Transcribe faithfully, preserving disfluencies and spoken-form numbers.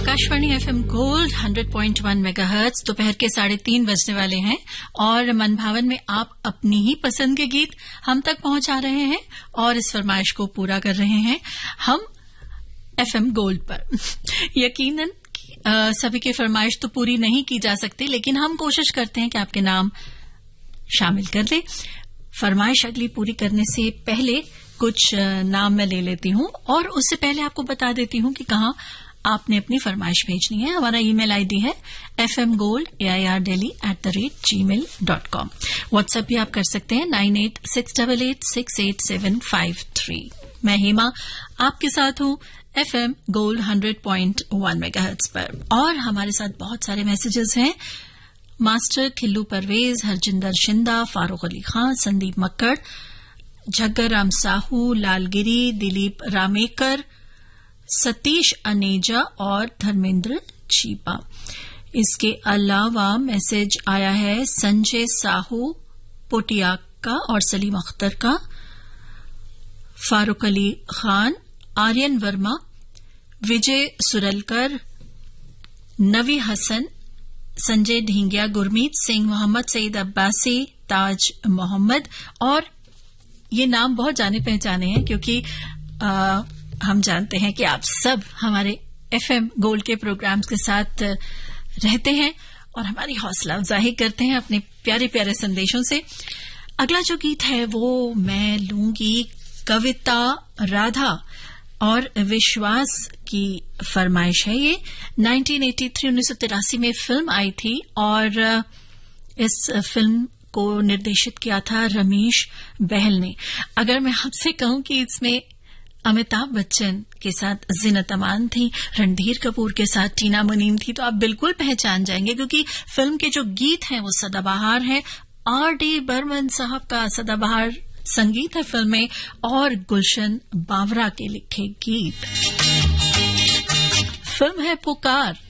Akashvani FM gold hundred point one megahertz दोपहर के साढ़े तीन बजने वाले हैं और मन भावन में आप अपनी ही पसंद के गीत हम तक पहुंचा रहे हैं और इस फरमाइश को पूरा कर रहे हैं हम एफएम गोल्ड पर। यकीनन आ, सभी की फरमाइश तो पूरी नहीं की जा सकती, लेकिन हम कोशिश करते हैं कि आपके नाम शामिल कर ले। फरमाइश अगली पूरी करने से पहले कुछ नाम मैं ले लेती हूं और उससे पहले आपको बता देती हूं कि कहां आपने अपनी फरमाइश भेजनी है। हमारा ईमेल आईडी है F M gold A I R daily at the rate ji mail dot com. WhatsApp भी आप कर सकते हैं nine eight six double eight six eight seven five three. मैं हेमा आपके साथ हूं FM gold hundred point one megahertz पर और हमारे साथ बहुत सारे मैसेजेस हैं। मास्टर खिल्लू परवेज, हरजिंदर शिंदा, फारूक अली खान, संदीप मक्कड़, झग्गर राम साहू, लालगिरी, दिलीप रामेकर, सतीश अनेजा और धर्मेंद्र चीपा। इसके अलावा मैसेज आया है संजय साहू पोटिया का और सलीम अख्तर का, फारूक अली खान, आर्यन वर्मा, विजय सुरलकर, नवी हसन, संजय ढींगिया, गुरमीत सिंह, मोहम्मद सईद अब्बासी, ताज मोहम्मद। और ये नाम बहुत जाने पहचाने हैं क्योंकि आ, हम जानते हैं कि आप सब हमारे एफएम गोल्ड के प्रोग्राम्स के साथ रहते हैं और हमारी हौसला अफजाई करते हैं अपने प्यारे प्यारे संदेशों से। अगला जो गीत है वो मैं लूंगी कविता राधा और विश्वास की फरमाइश है। ये नाइनटीन एटी थ्री उन्नीस सौ तिरासी में फिल्म आई थी और इस फिल्म को निर्देशित किया था रमेश बहल ने। अगर मैं आपसे कहूं कि इसमें अमिताभ बच्चन के साथ ज़ीनत अमान थी, रणधीर कपूर के साथ टीना मुनीम थी, तो आप बिल्कुल पहचान जाएंगे क्योंकि फिल्म के जो गीत हैं वो सदाबहार हैं। आर डी बर्मन साहब का सदाबहार संगीत है फिल्म में और गुलशन बावरा के लिखे गीत। फिल्म है पुकार।